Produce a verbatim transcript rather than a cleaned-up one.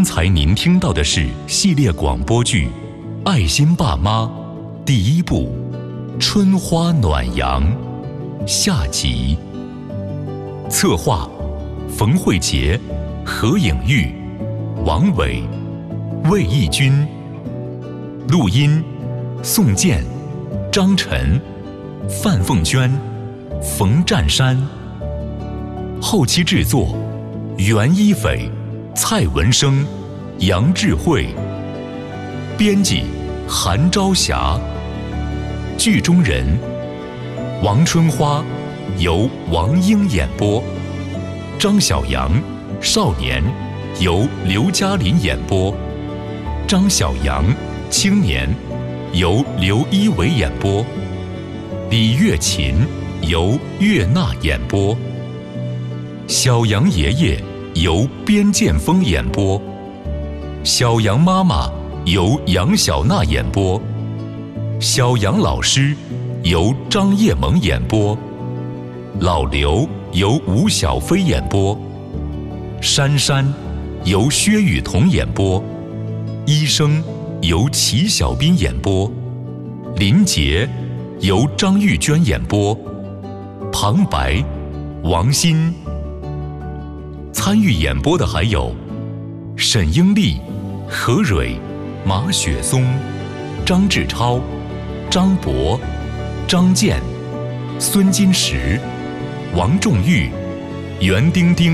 刚才您听到的是系列广播剧《爱心爸妈》第一部《春花暖阳》下集。策划：冯慧杰、何颖玉、王伟、魏义军。录音：宋健、张晨、范凤娟、冯占山。后期制作：袁一斐、蔡文生、杨智慧。编辑：韩朝霞。剧中人：王春花由王英演播，张小阳少年由刘嘉林演播，张小阳青年由刘一伟演播，李月琴由岳娜演播，小杨爷爷由边建峰演播，小杨妈妈由杨小娜演播，小杨老师由张叶萌演播，老刘由吴小飞演播，珊珊由薛雨桐演播，医生由齐小斌演播，林杰由张玉娟演播，旁白王鑫。参与演播的还有沈英丽、何蕊、马雪松、张志超、张博、张健、孙金石、王仲玉、袁丁丁。